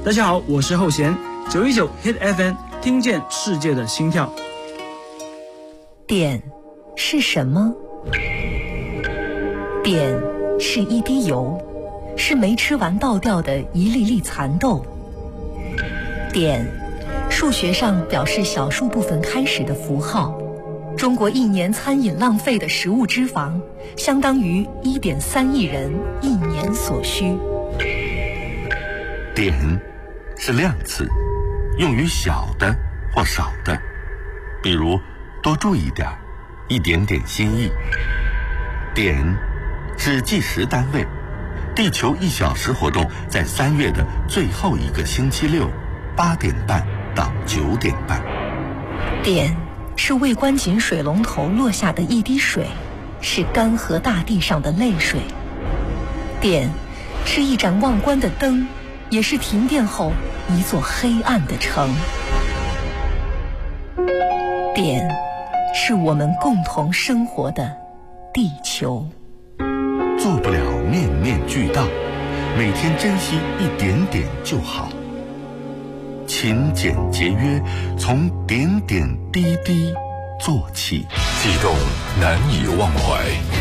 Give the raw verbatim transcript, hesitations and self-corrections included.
大家好，我是后弦，九一九 Hit F M， 听见世界的心跳。 碘是什么？碘是一滴油，是没吃完倒掉的一粒粒蚕豆。碘，数学上表示小数部分开始的符号。中国一年餐饮浪费的食物脂肪，相当于 一点三亿人一年所需。 碘是量词，用于小的或少的，比如多注意点，一点点心意。碘是计时单位，地球一小时活动在三月的最后一个星期六，八点半到九点半。 碘是未关紧水龙头落下的一滴水，是干涸大地上的泪水。碘是一盏忘关的灯，也是停电后一座黑暗的城。碘是我们共同生活的地球。 做不了面面俱到，每天珍惜一点点就好。勤俭节约，从点点滴滴做起。 悸动难以忘怀。